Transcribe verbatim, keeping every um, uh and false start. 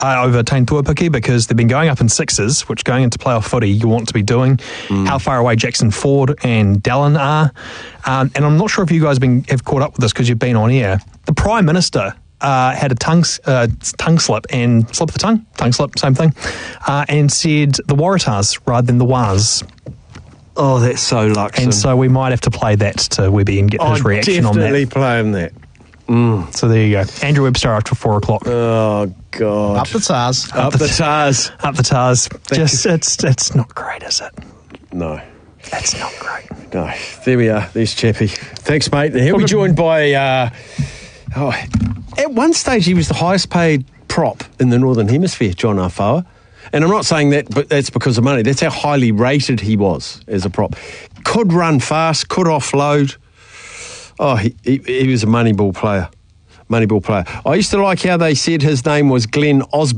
uh, over Tane Tuapiki because they've been going up in sixes, which going into playoff footy you want to be doing. Mm. How far away Jackson Ford and Dallin are. Um, and I'm not sure if you guys have, been, have caught up with this because you've been on air. The Prime Minister uh, had a tongue, uh, tongue slip and slip of the tongue, tongue slip, same thing, uh, and said the Waratahs rather than the Waz. Oh, that's so luxury. And so we might have to play that to Webby and get his I'm reaction on that. definitely playing that. Mm. So there you go. Andrew Webster after four o'clock. Oh, God. Up the Tars. Up, up the, the Tars. Up the Tars. Just, it's, it's not great, is it? No. It's not great. No. There we are. There's Chappie. Thanks, mate. He'll be joined by... Uh, oh, at one stage, he was the highest paid prop in the Northern Hemisphere, John Afawa. And I'm not saying that, but that's because of money. That's how highly rated he was as a prop. Could run fast, could offload. Oh, he, he, he was a Moneyball player. Moneyball player. I used to like how they said his name was Glenn Osborne.